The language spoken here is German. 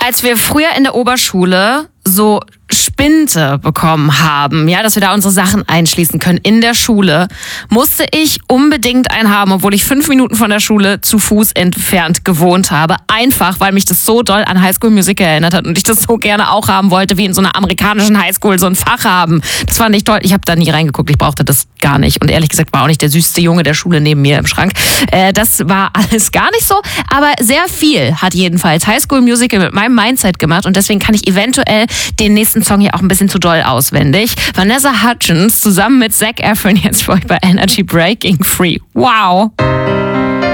als wir früher in der Oberschule so Spinte bekommen haben, ja, dass wir da unsere Sachen einschließen können in der Schule, musste ich unbedingt einen haben, obwohl ich 5 Minuten von der Schule zu Fuß entfernt gewohnt habe. Einfach, weil mich das so doll an High School Musical erinnert hat und ich das so gerne auch haben wollte, wie in so einer amerikanischen Highschool so ein Fach haben. Das fand ich toll. Ich habe da nie reingeguckt, ich brauchte das gar nicht. Und ehrlich gesagt war auch nicht der süßeste Junge der Schule neben mir im Schrank. Das war alles gar nicht so, aber sehr viel hat jedenfalls High School Musical mit meinem Mindset gemacht und deswegen kann ich eventuell den nächsten Song hier auch ein bisschen zu doll auswendig. Vanessa Hudgens zusammen mit Zac Efron jetzt für euch bei Energy Breaking Free. Wow!